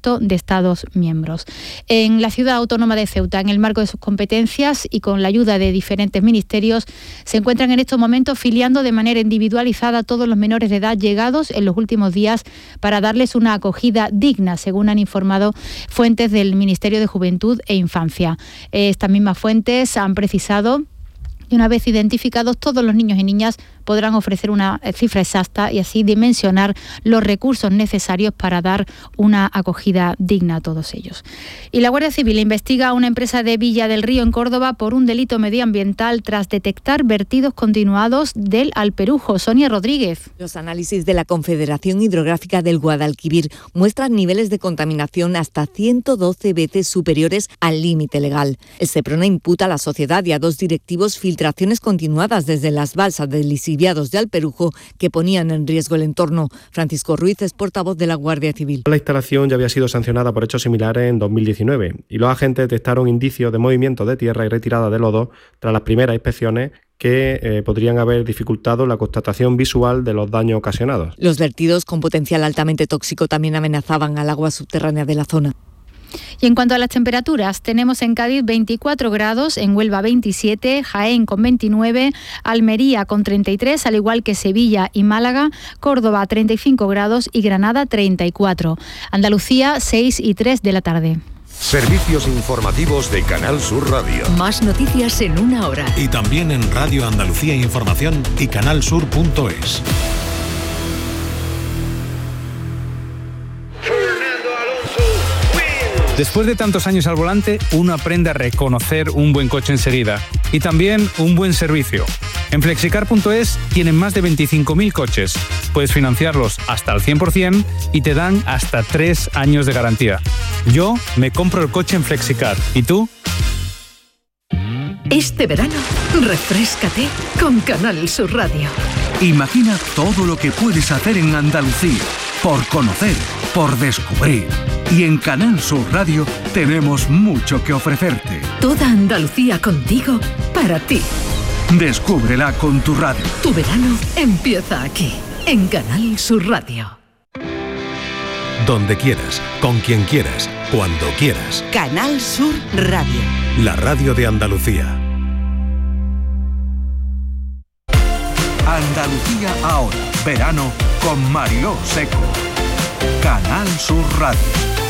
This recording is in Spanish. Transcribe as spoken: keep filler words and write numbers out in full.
resto de Estados miembros. En la ciudad autónoma de Ceuta, en el marco de sus competencias y con la ayuda de diferentes ministerios, se encuentran en estos momentos filiando de manera individualizada a todos los menores de edad llegados en los últimos días para darles una acogida digna, según han informado fuentes del Ministerio de Juventud e Infancia. Estas mismas fuentes han precisado y una vez identificados todos los niños y niñas podrán ofrecer una cifra exacta y así dimensionar los recursos necesarios para dar una acogida digna a todos ellos. Y la Guardia Civil investiga a una empresa de Villa del Río en Córdoba por un delito medioambiental tras detectar vertidos continuados del Alperujo. Sonia Rodríguez. Los análisis de la Confederación Hidrográfica del Guadalquivir muestran niveles de contaminación hasta ciento doce veces superiores al límite legal. El Seprona imputa a la sociedad y a dos directivos filtraciones continuadas desde las balsas del Lisiviados de Alperujo que ponían en riesgo el entorno. Francisco Ruiz es portavoz de la Guardia Civil. La instalación ya había sido sancionada por hechos similares en dos mil diecinueve y los agentes detectaron indicios de movimiento de tierra y retirada de lodo tras las primeras inspecciones que eh, podrían haber dificultado la constatación visual de los daños ocasionados. Los vertidos con potencial altamente tóxico también amenazaban al agua subterránea de la zona. Y en cuanto a las temperaturas, tenemos en Cádiz veinticuatro grados, en Huelva veintisiete, Jaén con veintinueve, Almería con treinta y tres, al igual que Sevilla y Málaga, Córdoba treinta y cinco grados y Granada treinta y cuatro. Andalucía seis y tres de la tarde. Servicios informativos de Canal Sur Radio. Más noticias en una hora. Y también en Radio Andalucía Información y canalsur punto es. Después de tantos años al volante, uno aprende a reconocer un buen coche enseguida y también un buen servicio. En flexicar punto es tienen más de veinticinco mil coches. Puedes financiarlos hasta al cien por ciento y te dan hasta tres años de garantía. Yo me compro el coche en Flexicar. ¿Y tú? Este verano, refréscate con Canal Sur Radio. Imagina todo lo que puedes hacer en Andalucía, por conocer, por descubrir. Y en Canal Sur Radio tenemos mucho que ofrecerte. Toda Andalucía contigo, para ti. Descúbrela con tu radio. Tu verano empieza aquí, en Canal Sur Radio. Donde quieras, con quien quieras, cuando quieras. Canal Sur Radio. La radio de Andalucía. Andalucía ahora, verano con Mariló Seco. Canal Sur Radio.